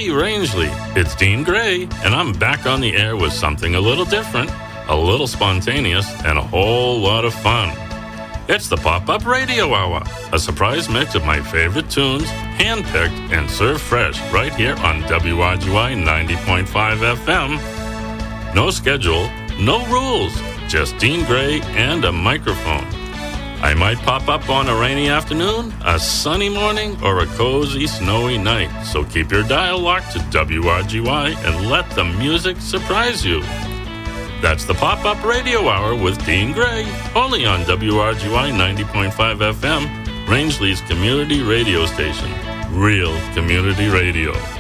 Hey Rangeley, it's Dean Gray, and I'm back on the air with something a little different, a little spontaneous, and a whole lot of fun. It's the Pop-Up Radio Hour, a surprise mix of my favorite tunes, handpicked and served fresh right here on WRGY 90.5 FM. No schedule, no rules, just Dean Gray and a microphone. I might pop up on a rainy afternoon, a sunny morning, or a cozy, snowy night. So keep your dial locked to WRGY and let the music surprise you. That's the Pop-Up Radio Hour with Dean Gray, only on WRGY 90.5 FM, Rangeley's community radio station. Real community radio.